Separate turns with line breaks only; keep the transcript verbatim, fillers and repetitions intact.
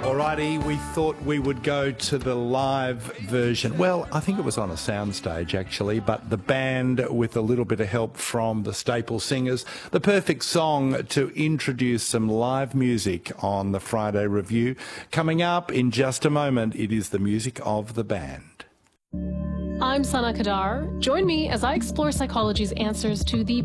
Alrighty, we thought we would go to the live version. Well, I think it was on a soundstage actually, but the band with a little bit of help from the Staple Singers. The perfect song to introduce some live music on the Friday Review. Coming up in just a moment, it is the music of the band.
I'm Sana Kadar. Join me as I explore psychology's answers to the